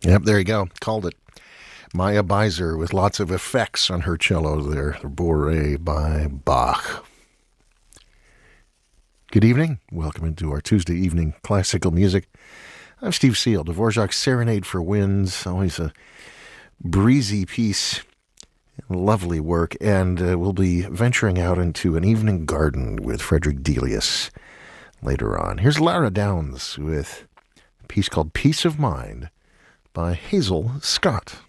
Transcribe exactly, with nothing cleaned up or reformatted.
Yep, there you go. Called it. Maya Beiser with lots of effects on her cello there. The Bourrée by Bach. Good evening. Welcome into our Tuesday evening classical music. I'm Steve Seal. Dvorak's Serenade for Winds. Always a breezy piece. Lovely work. And uh, we'll be venturing out into an evening garden with Frederick Delius later on. Here's Lara Downs with a piece called Peace of Mind by Hazel Scott.